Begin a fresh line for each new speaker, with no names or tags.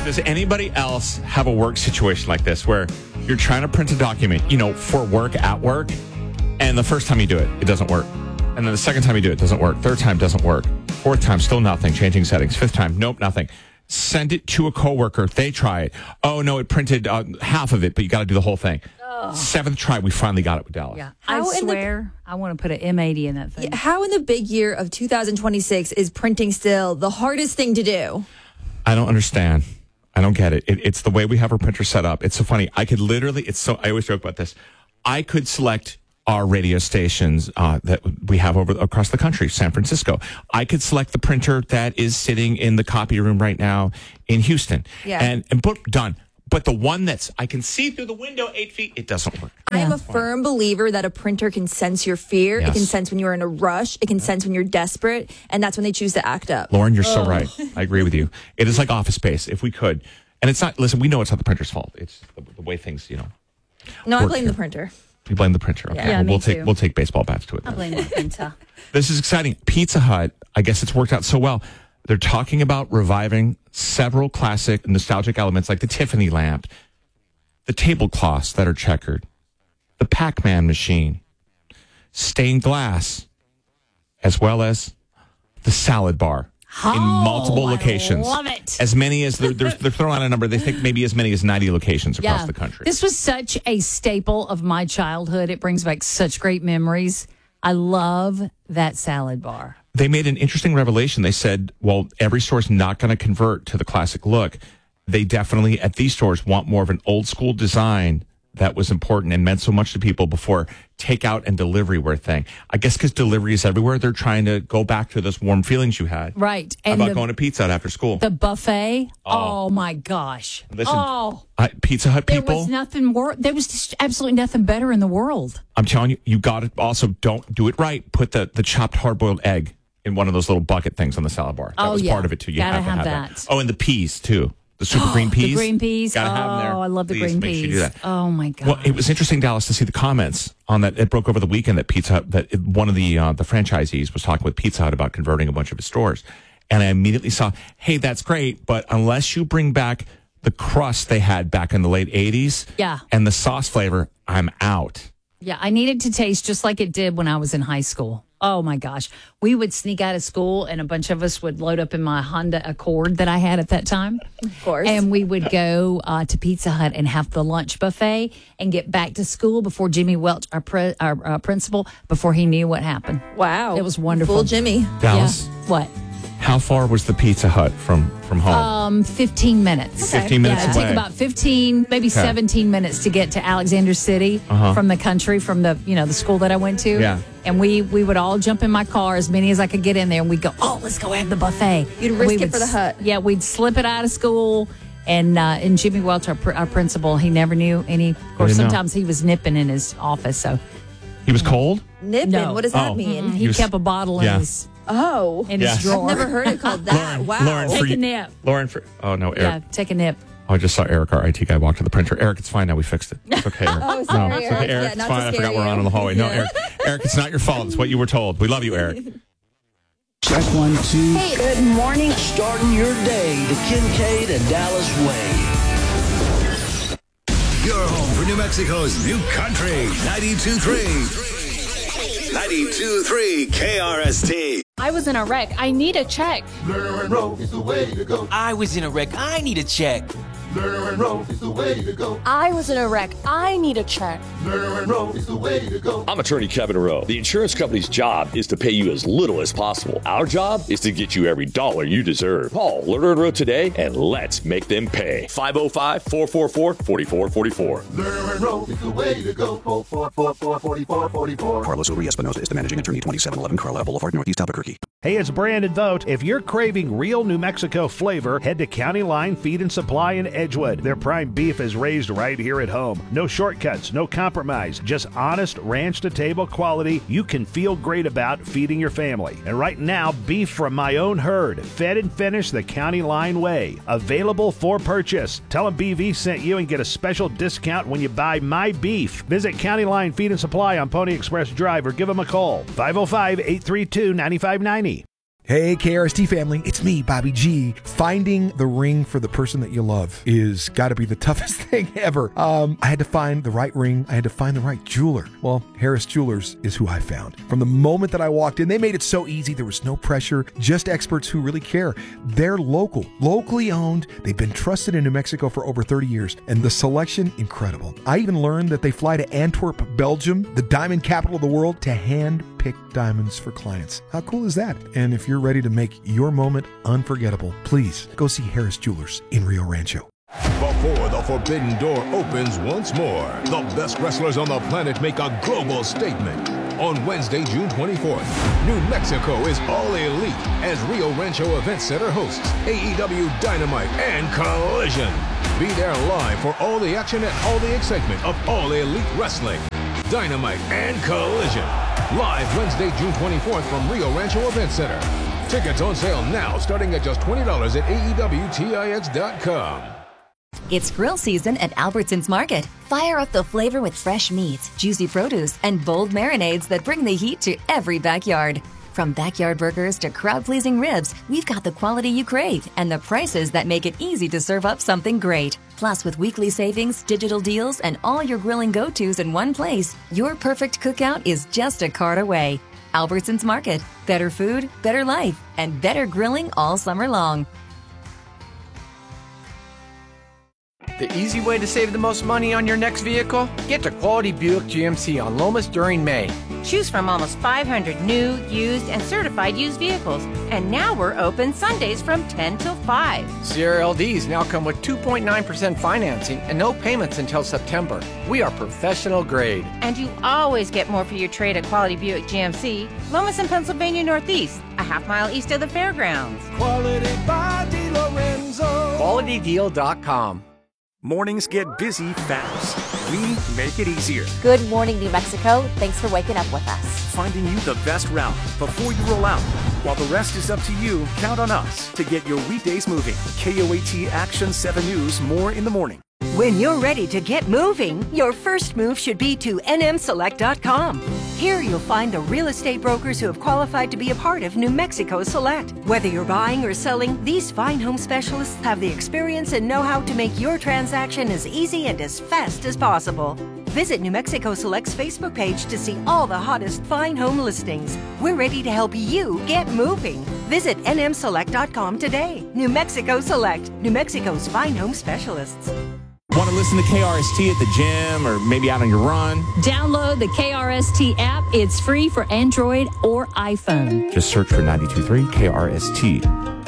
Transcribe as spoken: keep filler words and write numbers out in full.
Does anybody else have a work situation like this where you're trying to print a document, you know, for work at work, and the first time you do it, it doesn't work. And then the second time you do it, it doesn't work. Third time doesn't work. Fourth time, still nothing. Changing settings. Fifth time, nope, nothing. Send it to a coworker. They try it. Oh, no, it printed uh, half of it, but you got to do the whole thing. Ugh. Seventh try, we finally got it with Dallas.
Yeah, I how swear the, I want to put an M eighty in that thing.
Yeah, how in the big year of two thousand twenty-six is printing still the hardest thing to do?
I don't understand. I don't get it. it. It's the way we have our printer set up. It's so funny. I could literally, it's so, I always joke about this. I could select our radio stations uh, that we have over across the country, San Francisco. I could select the printer that is sitting in the copy room right now in Houston.
Yeah.
And, and boom, done. But the one that's, I can see through the window eight feet, it doesn't work.
I am a firm believer that a printer can sense your fear.
Yes.
It can sense when you're in a rush. It can sense when you're desperate. And that's when they choose to act up.
Lauren, you're so right. I agree with you. It is like Office Space, if we could. And it's not, listen, we know it's not the printer's fault. It's the, the way things, you know.
No, I blame
here.
the printer.
You blame the printer. Okay.
Yeah,
well,
me
we'll take
too.
we'll take baseball bats to it.
I blame the printer.
This is exciting. Pizza Hut, I guess it's worked out so well. They're talking about reviving several classic nostalgic elements like the Tiffany lamp, the tablecloths that are checkered, the Pac-Man machine, stained glass, as well as the salad bar.
Oh,
in multiple locations.
I love it.
As many as they're, they're, they're throwing out a number. They think maybe as many as ninety locations across
Yeah.
the country.
This was such a staple of my childhood. It brings back such great memories. I love that salad bar.
They made an interesting revelation. They said, well, every store's not going to convert to the classic look. They definitely, at these stores, want more of an old school design that was important and meant so much to people before takeout and delivery were a thing. I guess because delivery is everywhere, they're trying to go back to those warm feelings you had.
Right.
How
And
about
the,
going to Pizza Hut after school?
the buffet.
Oh.
Oh, my gosh.
Listen,
oh,
I, Pizza Hut
there
people,
was nothing more. There was just absolutely nothing better in the world.
I'm telling you, you got to also don't do it right. Put the, the chopped hard-boiled egg in one of those little bucket things on the salad bar. That
Oh,
was
yeah.
part of it, too. You
Gotta
have to
have
have
that.
that. Oh, and the peas, too. The super green peas.
The green peas.
Gotta
oh,
have them there.
I love the
Please
green
make
peas.
sure you do that.
Oh, my God.
Well, it was interesting, Dallas, to see the comments on that. It broke over the weekend that Pizza Hut, that it, one of the uh, the franchisees was talking with Pizza Hut about converting a bunch of his stores. And I immediately saw, hey, that's great, but unless you bring back the crust they had back in the late eighties
Yeah.
and the sauce flavor, I'm out.
Yeah, I needed to taste just like it did when I was in high school. Oh, my gosh. We would sneak out of school, and a bunch of us would load up in my Honda Accord that I had at that time.
Of course.
And we would go uh, to Pizza Hut and have the lunch buffet and get back to school before Jimmy Welch, our, pre- our uh, principal, before he knew what happened.
Wow.
It was wonderful.
Full Jimmy.
Dallas,
Yeah. What?
how far was the Pizza Hut from, from home?
Um, fifteen minutes.
Okay.
fifteen minutes
Yeah, it
away.
took about fifteen, maybe seventeen minutes to get to Alexander City
Uh-huh.
from the country, from the you know the school that I went to.
Yeah.
And we we would all jump in my car, as many as I could get in there, and we'd go, oh, let's go have the buffet.
You'd
And
risk
we
it
would
for the
s-
hut.
Yeah, we'd slip it out of school. And uh, and Jimmy Welch, our, pr- our principal, he never knew any. Of course,
didn't know.
sometimes he was nipping in his office, so
He was cold?
Nipping.
No.
What does that
Oh.
mean?
he
was-
kept a bottle
yeah.
in his
Oh.
in
Yes.
his drawer.
I've never heard it called that.
Lauren,
wow.
Lauren, for
Take a
you-
nip.
Lauren, for, oh, no,
Yeah,
Eric.
take a nip.
Oh, I just saw Eric, our I T guy, walk to the printer. Eric, it's fine now. We fixed it. It's okay, Eric.
Oh, sorry,
no, it's
Eric.
okay, Eric.
Yeah,
it's
not
fine.
to
I forgot
scare
we're on
you.
in the hallway. No,
Yeah.
Eric. Eric, it's not your fault. It's what you were told. We love you, Eric.
Check one, two.
Hey, good morning. Starting your day the Kincaid and Dallas way.
Your home for New Mexico's new country. ninety-two point three. ninety-two point three K R S T.
I was in a wreck. I need a check.
Lerner and Rowe is the way to go.
I was in a wreck. I need a check.
Lerner and Rowe is the way to go.
I was in a wreck. I need a check.
Lerner and Rowe is the way to go.
I'm attorney Kevin Rowe. The insurance company's job is to pay you as little as possible. Our job is to get you every dollar you deserve. Call Lerner and Rowe today and let's make them pay. five oh five, four four four, four four four four.
Lerner and Rowe is the way to go. four four four, four four four four.
Carlos Uri Espinosa is the managing attorney, twenty-seven eleven Carlisle Boulevard, Northeast Albuquerque.
Hey, it's Brandon Vogt. If you're craving real New Mexico flavor, head to County Line Feed and Supply in Edgewood. Their prime beef is raised right here at home. No shortcuts, no compromise, just honest ranch-to-table quality you can feel great about feeding your family. And right now, beef from my own herd, fed and finished the County Line way. Available for purchase. Tell them B V sent you and get a special discount when you buy my beef. Visit County Line Feed and Supply on Pony Express Drive or give them a call. five oh five, eight three two, nine five nine oh.
Hey, K R S T family, it's me, Bobby G. Finding the ring for the person that you love is got to be the toughest thing ever. Um, I had to find the right ring. I had to find the right jeweler. Well, Harris Jewelers is who I found. From the moment that I walked in, they made it so easy. There was no pressure, just experts who really care. They're local, locally owned. They've been trusted in New Mexico for over thirty years, and the selection, incredible. I even learned that they fly to Antwerp, Belgium, the diamond capital of the world, to hand pick diamonds for clients. How cool is that? And if you're ready to make your moment unforgettable, please go see Harris Jewelers in Rio Rancho.
Before the forbidden door opens once more, the best wrestlers on the planet make a global statement. On Wednesday, June twenty-fourth, New Mexico is all elite as Rio Rancho Event Center hosts A E W Dynamite and Collision. Be there live for all the action and all the excitement of All Elite Wrestling. Dynamite and Collision. Live Wednesday, June twenty-fourth from Rio Rancho Event Center. Tickets on sale now starting at just twenty dollars at A E W Tix dot com.
It's grill season at Albertsons Market. Fire up the flavor with fresh meats, juicy produce, and bold marinades that bring the heat to every backyard. From backyard burgers to crowd-pleasing ribs, we've got the quality you crave and the prices that make it easy to serve up something great. Plus, with weekly savings, digital deals, and all your grilling go-tos in one place, your perfect cookout is just a cart away. Albertsons Market. Better food, better life, and better grilling all summer long.
The easy way to save the most money on your next vehicle? Get to Quality Buick G M C on Lomas during May.
Choose from almost five hundred new, used, and certified used vehicles. And now we're open Sundays from ten till five.
Sierra L Ds now come with two point nine percent financing and no payments until September. We are professional grade.
And you always get more for your trade at Quality Buick G M C, Lomas and Pennsylvania Northeast, a half mile east of the fairgrounds.
Quality by DeLorenzo.
Quality Deal dot com.
Mornings get busy fast. We make it easier.
Good morning, New Mexico. Thanks for waking up with us.
Finding you the best route before you roll out. While the rest is up to you, count on us to get your weekdays moving. K O A T Action seven News, more in the morning.
When you're ready to get moving, your first move should be to N M Select dot com. Here you'll find the real estate brokers who have qualified to be a part of New Mexico Select. Whether you're buying or selling, these fine home specialists have the experience and know-how to make your transaction as easy and as fast as possible. Visit New Mexico Select's Facebook page to see all the hottest fine home listings. We're ready to help you get moving. Visit N M Select dot com today. New Mexico Select, New Mexico's fine home specialists.
Want to listen to K R S T at the gym or maybe out on your run?
Download the K R S T app. It's free for Android or iPhone.
Just search for ninety-two point three K R S T.